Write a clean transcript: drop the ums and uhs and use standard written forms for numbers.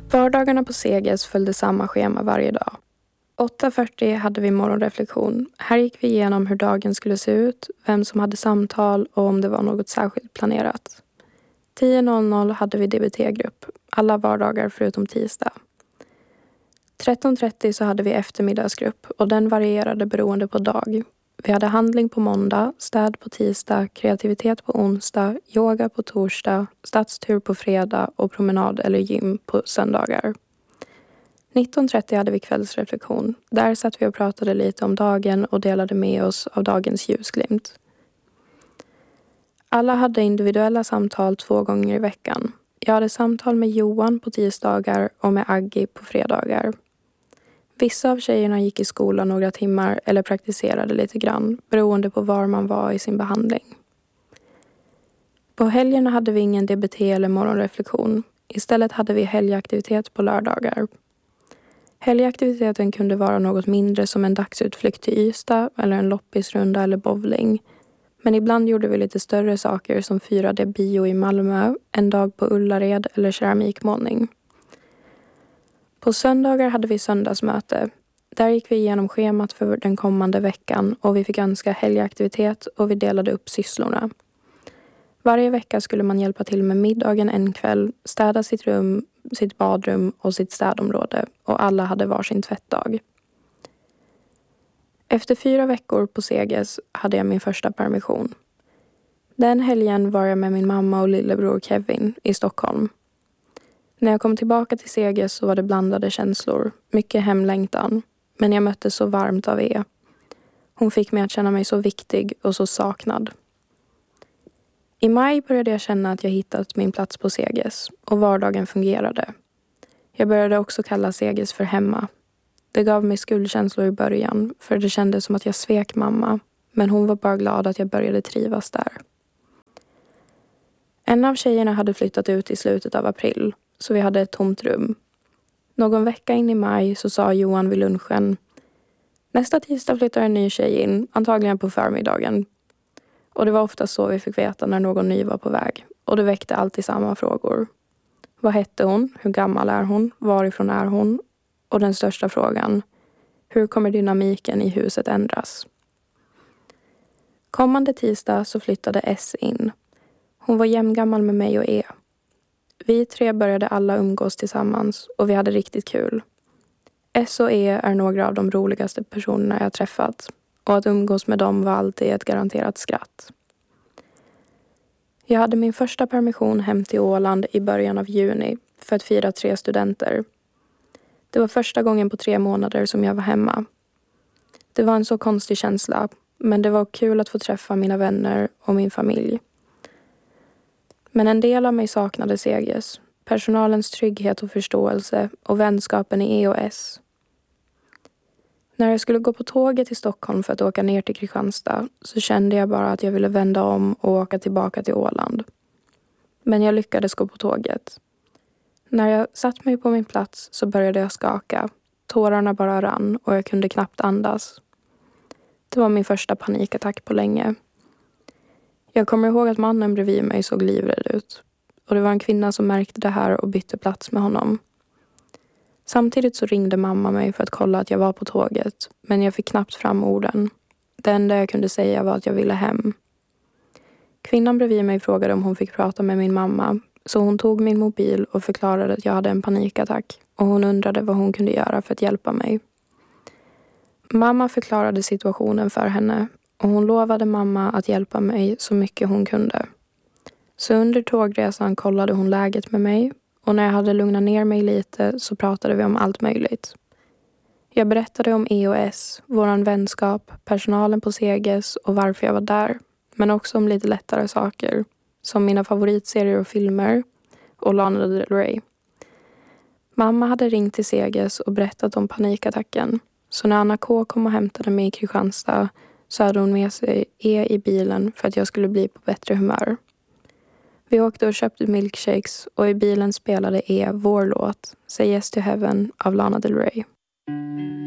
Vardagarna på Seges följde samma schema varje dag. 8:40 hade vi morgonreflektion. Här gick vi igenom hur dagen skulle se ut, vem som hade samtal och om det var något särskilt planerat. 10:00 hade vi DBT-grupp, alla vardagar förutom tisdag. 13:30 så hade vi eftermiddagsgrupp och den varierade beroende på dag. Vi hade handling på måndag, städ på tisdag, kreativitet på onsdag, yoga på torsdag, stadstur på fredag och promenad eller gym på söndagar. 19:30 hade vi kvällsreflektion. Där satt vi och pratade lite om dagen och delade med oss av dagens ljusglimt. Alla hade individuella samtal 2 gånger i veckan. Jag hade samtal med Johan på tisdagar och med Aggi på fredagar. Vissa av tjejerna gick i skolan några timmar eller praktiserade lite grann, beroende på var man var i sin behandling. På helgerna hade vi ingen DBT eller morgonreflektion. Istället hade vi helgaktivitet på lördagar. Helgaktiviteten kunde vara något mindre som en dagsutflykt till Ystad eller en loppisrunda eller bowling. Men ibland gjorde vi lite större saker som 4D-bio i Malmö, en dag på Ullared eller keramikmålning. På söndagar hade vi söndagsmöte. Där gick vi igenom schemat för den kommande veckan och vi fick önska helgaktivitet och vi delade upp sysslorna. Varje vecka skulle man hjälpa till med middagen en kväll, städa sitt rum, sitt badrum och sitt städområde och alla hade varsin tvättdag. Efter 4 veckor på Seges hade jag min första permission. Den helgen var jag med min mamma och lillebror Kevin i Stockholm. När jag kom tillbaka till Seges så var det blandade känslor, mycket hemlängtan, men jag möttes så varmt av E. Hon fick mig att känna mig så viktig och så saknad. I maj började jag känna att jag hittat min plats på Seges och vardagen fungerade. Jag började också kalla Seges för hemma. Det gav mig skuldkänslor i början för det kändes som att jag svek mamma, men hon var bara glad att jag började trivas där. En av tjejerna hade flyttat ut i slutet av april, så vi hade ett tomt rum. Någon vecka in i maj så sa Johan vid lunchen: nästa tisdag flyttar en ny tjej in, antagligen på förmiddagen. Och det var ofta så vi fick veta när någon ny var på väg. Och det väckte alltid samma frågor. Vad hette hon? Hur gammal är hon? Varifrån är hon? Och den största frågan: hur kommer dynamiken i huset ändras? Kommande tisdag så flyttade S in. Hon var jämngammal med mig och E. Vi 3 började alla umgås tillsammans och vi hade riktigt kul. S och E är några av de roligaste personerna jag träffat. Och att umgås med dem var alltid ett garanterat skratt. Jag hade min första permission hem till Åland i början av juni för att fira 3 studenter. Det var första gången på 3 månader som jag var hemma. Det var en så konstig känsla, men det var kul att få träffa mina vänner och min familj. Men en del av mig saknade Seges, personalens trygghet och förståelse och vänskapen i EOS. När jag skulle gå på tåget till Stockholm för att åka ner till Kristianstad så kände jag bara att jag ville vända om och åka tillbaka till Åland. Men jag lyckades gå på tåget. När jag satt mig på min plats så började jag skaka. Tårarna bara rann och jag kunde knappt andas. Det var min första panikattack på länge. Jag kommer ihåg att mannen bredvid mig såg livrädd ut. Och det var en kvinna som märkte det här och bytte plats med honom. Samtidigt så ringde mamma mig för att kolla att jag var på tåget. Men jag fick knappt fram orden. Det enda jag kunde säga var att jag ville hem. Kvinnan bredvid mig frågade om hon fick prata med min mamma. Så hon tog min mobil och förklarade att jag hade en panikattack. Och hon undrade vad hon kunde göra för att hjälpa mig. Mamma förklarade situationen för henne. Och hon lovade mamma att hjälpa mig så mycket hon kunde. Så under tågresan kollade hon läget med mig. Och när jag hade lugnat ner mig lite så pratade vi om allt möjligt. Jag berättade om EOS, våran vänskap, personalen på Seges och varför jag var där. Men också om lite lättare saker. Som mina favoritserier och filmer och Lana Del Rey. Mamma hade ringt till Seges och berättat om panikattacken. Så när Anna K kom och hämtade mig i Kristianstad så hade hon med sig E i bilen för att jag skulle bli på bättre humör. Vi åkte och köpte milkshakes och i bilen spelade E vår låt Say Yes to Heaven av Lana Del Rey.